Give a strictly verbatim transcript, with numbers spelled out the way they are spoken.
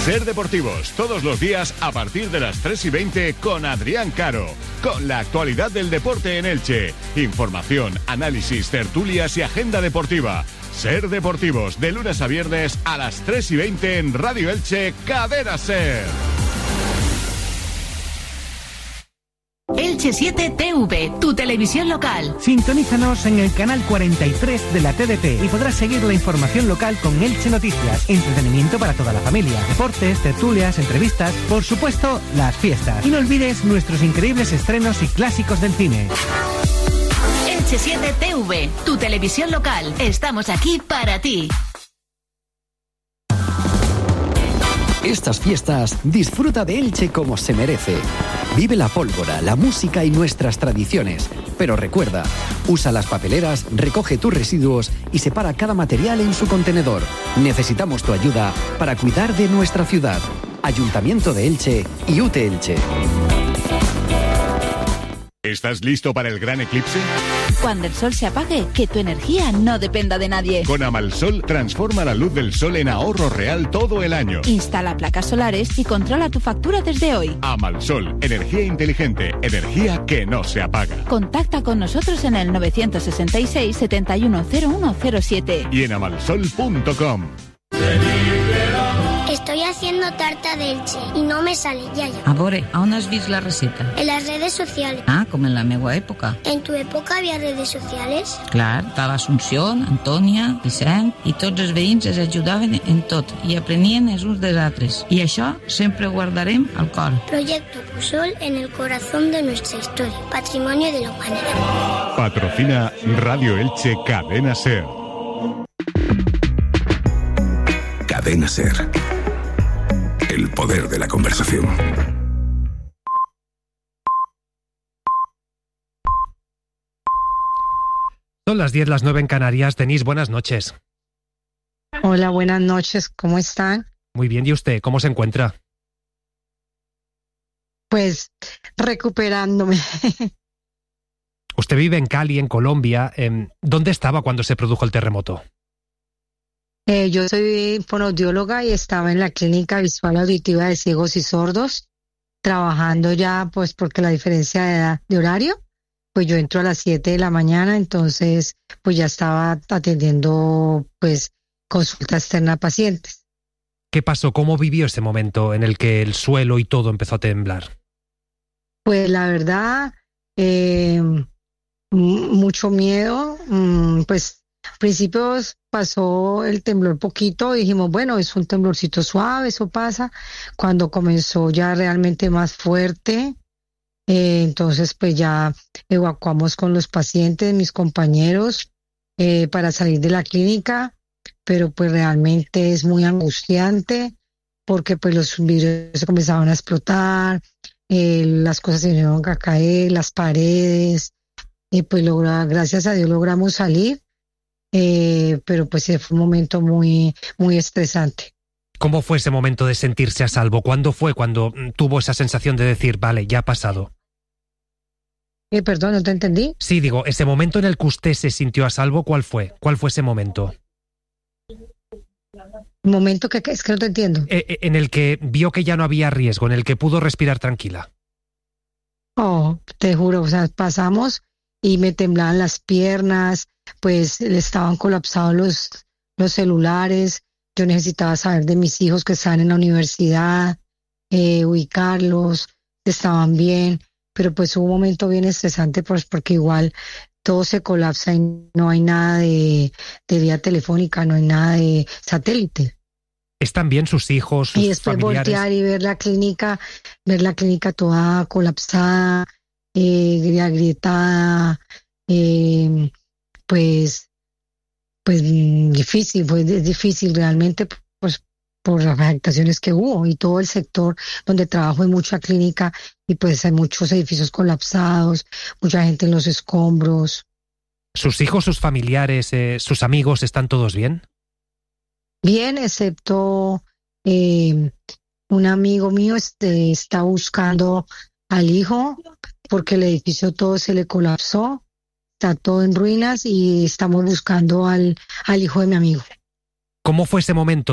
Ser Deportivos, todos los días a partir de las tres y veinte con Adrián Caro. Con la actualidad del deporte en Elche. Información, análisis, tertulias y agenda deportiva. Ser Deportivos, de lunes a viernes a las tres y veinte en Radio Elche, Cadena Ser. Elche siete T V, tu televisión local. Sintonízanos en el canal cuarenta y tres de la T D T y podrás seguir la información local con Elche Noticias, entretenimiento para toda la familia, deportes, tertulias, entrevistas, por supuesto, las fiestas. Y no olvides nuestros increíbles estrenos y clásicos del cine. Elche siete T V, tu televisión local. Estamos aquí para ti. Estas fiestas, disfruta de Elche como se merece. Vive la pólvora, la música y nuestras tradiciones. Pero recuerda, usa las papeleras, recoge tus residuos y separa cada material en su contenedor. Necesitamos tu ayuda para cuidar de nuestra ciudad. Ayuntamiento de Elche y U T Elche. ¿Estás listo para el gran eclipse? Cuando el sol se apague, que tu energía no dependa de nadie. Con Amalsol, transforma la luz del sol en ahorro real todo el año. Instala placas solares y controla tu factura desde hoy. Amalsol, energía inteligente, energía que no se apaga. Contacta con nosotros en el nueve seis seis, siete uno cero uno cero siete. Y en amalsol punto com. Estoy haciendo tarta de Elche y no me sale, ya, ya. A veure, a on has vist la receta? En las redes sociales. Ah, com en la meua època. ¿En tu época había redes sociales? Clar, estava Assumpció, Antònia, Vicent, i tots els veïns es ajudaven en tot i aprenien els uns dels altres. I això sempre ho guardarem al cor. Proyecto Pusol en el corazón de nuestra historia, patrimonio de la humanidad. Patrocina Radio Elche Cadena Ser. Cadena Ser. El poder de la conversación. Son las diez, las nueve en Canarias. Denise, buenas noches. Hola, buenas noches. ¿Cómo están? Muy bien. ¿Y usted? ¿Cómo se encuentra? Pues recuperándome. Usted vive en Cali, en Colombia. ¿Dónde estaba cuando se produjo el terremoto? Eh, yo soy fonoaudióloga y estaba en la clínica visual auditiva de ciegos y sordos, trabajando ya, pues porque la diferencia de, edad, de horario, pues yo entro a las siete de la mañana, entonces pues ya estaba atendiendo pues consulta externa a pacientes. ¿Qué pasó? ¿Cómo vivió ese momento en el que el suelo y todo empezó a temblar? Pues la verdad, eh, mucho miedo, pues al principio pasó el temblor poquito, dijimos, bueno, es un temblorcito suave, eso pasa. Cuando comenzó ya realmente más fuerte, eh, entonces pues ya evacuamos con los pacientes, mis compañeros, eh, para salir de la clínica, pero pues realmente es muy angustiante porque pues los vidrios comenzaban a explotar, eh, las cosas se vinieron a caer, las paredes, y pues logra, gracias a Dios logramos salir. Eh, pero pues fue un momento muy, muy estresante. ¿Cómo fue ese momento de sentirse a salvo? ¿Cuándo fue cuando tuvo esa sensación de decir, vale, ya ha pasado? Eh, perdón, ¿no te entendí? Sí, digo, ese momento en el que usted se sintió a salvo, ¿cuál fue? ¿Cuál fue ese momento? ¿Momento que es que no te entiendo? Eh, en el que vio que ya no había riesgo, en el que pudo respirar tranquila. Oh, te juro, o sea, pasamos y me temblaban las piernas, pues le estaban colapsados los, los celulares, yo necesitaba saber de mis hijos que estaban en la universidad, eh, ubicarlos, estaban bien, pero pues hubo un momento bien estresante pues porque igual todo se colapsa y no hay nada de, de vía telefónica, no hay nada de satélite. ¿Están bien sus hijos, sus y después familiares? Voltear y ver la clínica, ver la clínica toda colapsada, eh, agrietada, eh, pues, pues difícil, fue difícil realmente, pues por las afectaciones que hubo y todo el sector donde trabajo hay mucha clínica y pues hay muchos edificios colapsados, mucha gente en los escombros. ¿Sus hijos, sus familiares, eh, sus amigos están todos bien? Bien, excepto eh, un amigo mío este, está buscando al hijo porque el edificio todo se le colapsó, está todo en ruinas y estamos buscando al, al hijo de mi amigo. ¿Cómo fue ese momento